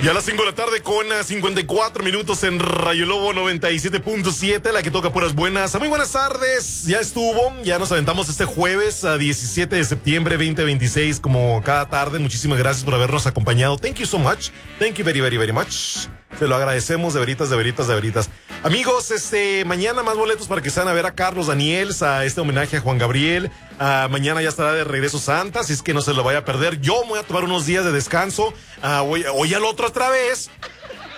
Y a las 5 de la tarde con 54 minutos en Rayo Lobo 97.7, la que toca puras buenas. Muy buenas tardes, ya estuvo, ya nos aventamos este jueves a 17 de septiembre 2026 como cada tarde. Muchísimas gracias por habernos acompañado. Thank you so much. Thank you very, very, very much. Se lo agradecemos de veritas, de veritas, de veritas. Amigos, mañana más boletos para que se van a ver a Carlos Daniels, a este homenaje a Juan Gabriel. Mañana ya estará de regreso Santa, así es que no se lo vaya a perder. Yo me voy a tomar unos días de descanso. Hoy al otro otra vez.